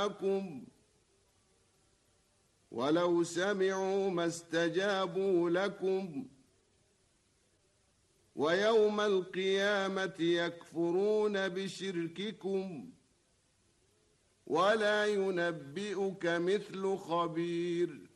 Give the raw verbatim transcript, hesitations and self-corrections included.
شركاءكم ولو سمعوا ما استجابوا لكم ويوم القيامة يكفرون بشرككم ولا ينبئك مثل خبير.